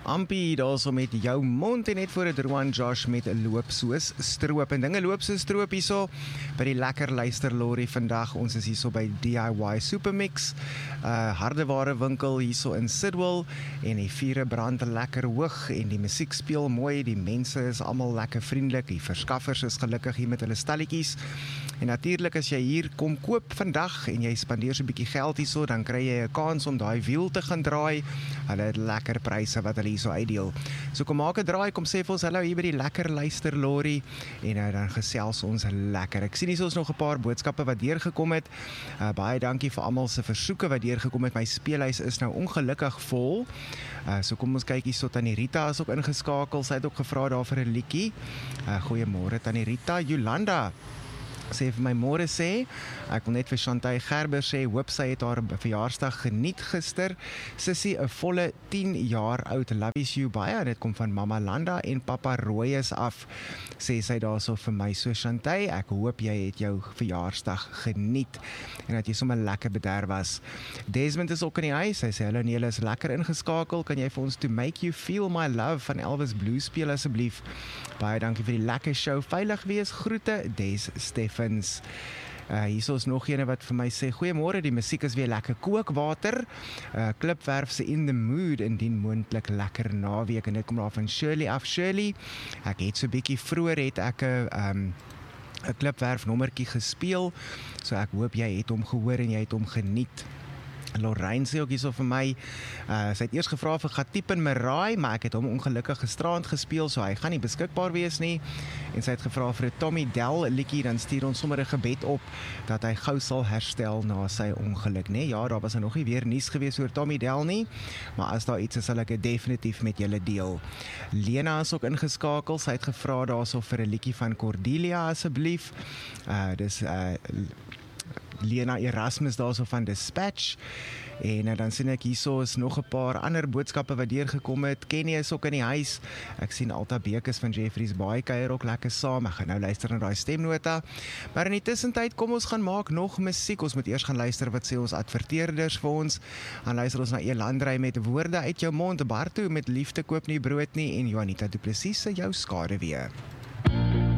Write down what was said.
Ampie daar so met jou mond en net voor het Roan Josh met loop soos stroop en dinge loop soos stroop hierso by die lekker luisterlorry vandag. Ons is hierso by DIY Supermix, hardeware winkel hierso in Sidwell en die vure brand lekker hoog en die musiek speel mooi, die mense is almal lekker vriendelik, die verskaffers is gelukkig hier met hulle stalletjies. En natuurlik as jy hier kom koop vandag en jy spandeer so 'n bietjie geld hierso, dan kry jy 'n kans om daai wiel te gaan draai. Hulle het lekker pryse wat hulle hierso uitdeel. So kom maak 'n draai, kom sê vir ons hallo hier by die lekker luisterlorry en dan gesels ons lekker. Ek sien hier is nog 'n paar boodskappe wat deurgekom het. Baie dankie vir almal se versoeke wat deurgekom het. My speelhuis is nou ongelukkig vol. So kom ons kyk hier so, Tannie Rita is ook ingeskakel. Sy het ook gevra daar vir 'n liedjie. Goeiemôre Tannie Rita. Jolanda sê vir my môre sê, ek wil net vir Chantal Gerber sê, hoop sy het haar verjaarsdag geniet gister. Sissie, 'n volle 10 jaar oud, love you baie, dit kom van Mama Landa en Papa Royes af, sê sy daarso vir my. So Chantal, ek hoop jy het jou verjaarsdag geniet en dat jy sommer lekker bederf was. Desmond is ook in die huis, hy sê, hallo Nele is lekker ingeskakel, kan jy vir ons To Make You Feel My Love van Elvis Blue speel asseblief? Baie dankie vir die lekker show, veilig wees, groete, Des Steffens. Hier is nog ene wat vir my sê, goeiemôre, die musiek is weer lekker kookwater, Klipwerf se In The Mood, indien moontlik lekker naweek, en dit kom daar van Shirley af. Shirley, ek het so bietjie vroeër het ek 'n Klipwerf nommertjie gespeel, so ek hoop jy het hom gehoor en jy het hom geniet. Lorraine sê ook hierso vir my, sy het eers gevra vir Gatiepen Maraai, maar ek het hom ongelukkig gisterand gespeel, so hy gaan nie beskikbaar wees nie, en sy het gevra vir 'n Tommy Dell liedjie, dan stuur ons sommer 'n gebed op, dat hy gou sal herstel na sy ongeluk, nee, ja, daar was nog nie weer nuus gewees oor Tommy Dell nie, maar as daar iets is, sal ek dit definitief met julle deel. Lena is ook ingeskakel, sy het gevra daarso vir 'n liedjie van Cordelia asseblief, dis Lena Erasmus daarso van Dispatch, en dan sien ek hierso is nog 'n paar ander boodskappe wat deurgekom het. Kenny is ook in die huis, ek sien Alta Bekes van Jeffreys Baai kuier ook lekker saam, ek gaan nou luister na daai stemnota, maar in die tussentyd kom ons gaan maak nog musiek. Ons moet eers gaan luister wat sê ons adverteerders vir ons, dan luister ons na Elandrey met Woorde uit jou mond, Bartu met Liefde koop nie brood nie, en Juanita Du Plessis se Jou skade weer.